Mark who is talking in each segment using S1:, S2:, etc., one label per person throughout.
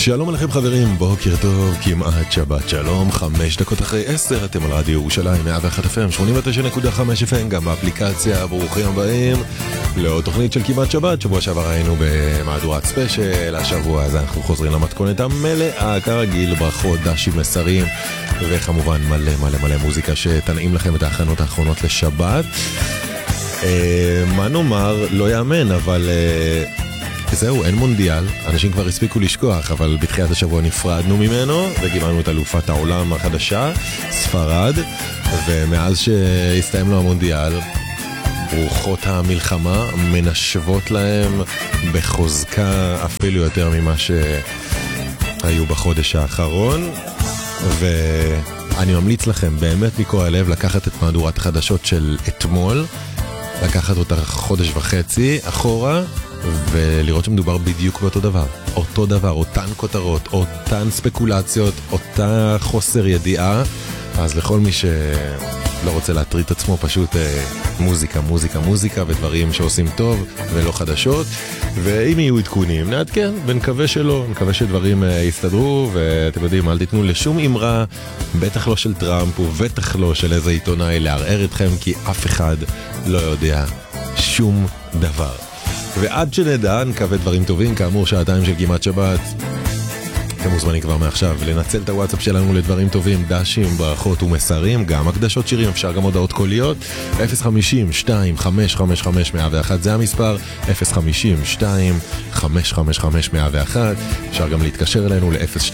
S1: שלום עליכם חברים, בוקר טוב, כמעט שבת שלום, 5 דקות אחרי 10, אתם על רדיו ירושלים, 101 FM, 89.5 FM, גם באפליקציה, ברוכים הבאים לעוד תוכנית של כמעט שבת. שבוע שעבר היינו במהדורת ספיישל, השבוע הזה אנחנו חוזרים למתכונת המלאה, כרגיל, ברכות, דשים, מסרים, וכמובן מלא מוזיקה שתנעים לכם את ההכנות האחרונות לשבת. מה נאמר, לא יאמן, אבל זהו, אין מונדיאל, אנשים כבר הספיקו לשכוח, אבל בתחילת השבוע נפרדנו ממנו וגימנו את אלופת העולם החדשה, ספרד, ומאז שהסתיים לו המונדיאל, רוחות המלחמה מנשבות להם בחוזקה אפילו יותר ממה שהיו בחודש האחרון, ואני ממליץ לכם באמת מכל הלב לקחת את מהדורת החדשות של אתמול, לקחת אותה חודש וחצי אחורה, ולראות שמדובר בדיוק באותו דבר, אותו דבר, אותן כותרות, אותן ספקולציות, אותה חוסר ידיעה. אז לכל מי שלא רוצה להטריד את עצמו, פשוט מוזיקה ודברים שעושים טוב ולא חדשות, ואם יהיו עדכונים נעדכן ונקווה שלא, נקווה שדברים יסתדרו. ואתם יודעים, אל תיתנו לשום אמרה, בטח לא של טראמפ ובטח לא של איזה עיתונאי, לערער אתכם, כי אף אחד לא יודע שום דבר. ועד שנדע, נקווה דברים טובים, כאמור שעתיים של כמעט שבת, אתם מוזמנים כבר מעכשיו לנצל את הוואטסאפ שלנו לדברים טובים, דשים, ברכות ומסרים, גם הקדשות שירים, אפשר גם הודעות קוליות. 050-2555-101 זה המספר, 050-2555-101. אפשר גם להתקשר אלינו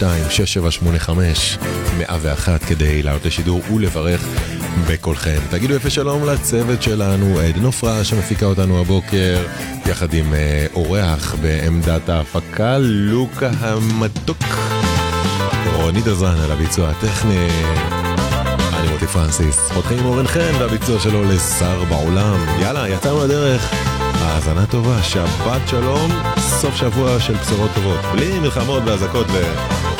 S1: ל-02-6785-101 כדי לעלות לשידור ולברך בקולכם. תגידו יפה שלום לצוות שלנו, עדן עופרה שמפיקה אותנו הבוקר, יחד עם אורח בעמדת ההפקה, לוקה המתוק, רוני דזן על הביצוע הטכני, אני מוטי פרנסיס, פותחים עם אורן חן והביצוע שלו לשר בעולם. יאללה, יצאנו לדרך, האזנה טובה, שבת שלום, סוף שבוע של בשורות טובות, בלי מלחמות והזקות